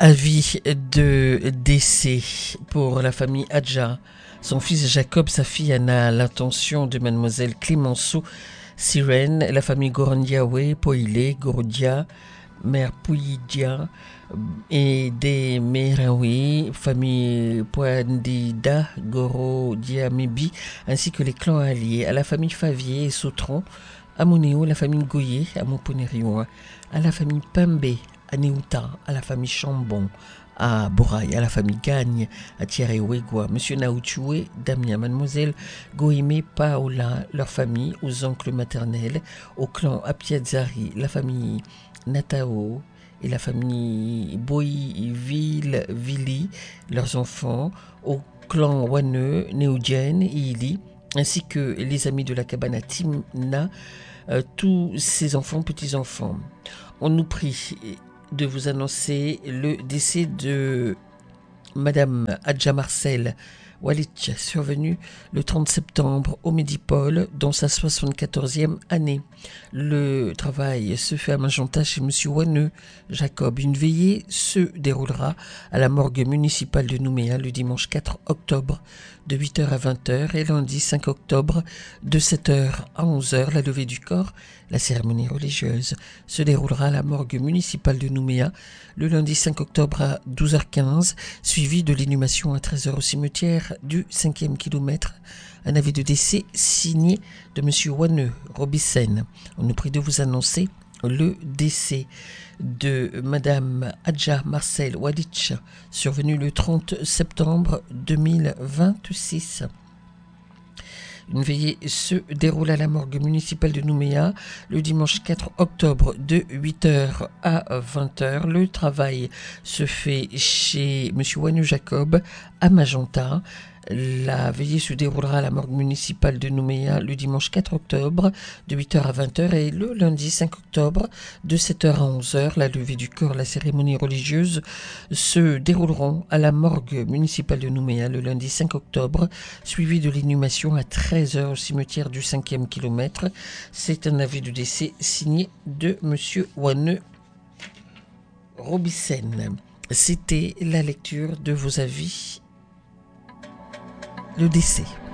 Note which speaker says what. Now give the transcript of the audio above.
Speaker 1: Avis de décès pour la famille Adja. Son fils Jacob, sa fille Anna, l'intention de mademoiselle Clémenceau Sirène, la famille Gorondiawe, Poilé, Gorodia, mère Pouyidia et des Meraoui, famille Poandida, Gorodia, Mebi, ainsi que les clans alliés, à la famille Favier et Sautron, à Monéo, la famille Goyer, à Montponérion, à la famille Pambé, à Néouta, à la famille Chambon, à Boraï, à la famille Gagne, à Thierry Ouégua, Monsieur Naoutchoué, Damien, Mademoiselle Goïmé, Paola, leur famille, aux oncles maternels, au clan Apiazzari, la famille Natao et la famille Boïville, Vili, leurs enfants, au clan Waneux, Néoudjen, Ili, ainsi que les amis de la cabane à Timna, tous ses enfants, petits-enfants. On nous prie de vous annoncer le décès de Madame Adja Marcel Walitch, survenue le 30 septembre au Médipôle, dans sa 74e année. Le travail se fait à Magenta chez Monsieur Waneux Jacob. Une veillée se déroulera à la morgue municipale de Nouméa le dimanche 4 octobre de 8h à 20h et lundi 5 octobre de 7h à 11h. La levée du corps, la cérémonie religieuse, se déroulera à la morgue municipale de Nouméa le lundi 5 octobre à 12h15, suivi de l'inhumation à 13h au cimetière du 5e kilomètre. Un avis de décès signé de M. Waneux Robisen. On nous prie de vous annoncer le décès de Madame Adja Marcel Walitch, survenu le 30 septembre 2026. Une veillée se déroule à la morgue municipale de Nouméa le dimanche 4 octobre de 8h à 20h. Le travail se fait chez M. Waneux Jacob à Magenta. La veillée se déroulera à la morgue municipale de Nouméa le dimanche 4 octobre de 8h à 20h et le lundi 5 octobre de 7h à 11h. La levée du corps, la cérémonie religieuse se dérouleront à la morgue municipale de Nouméa le lundi 5 octobre, suivi de l'inhumation à 13h au cimetière du 5e kilomètre. C'est un avis de décès signé de M. Waneux Robisen. C'était la lecture de vos avis. Le décès.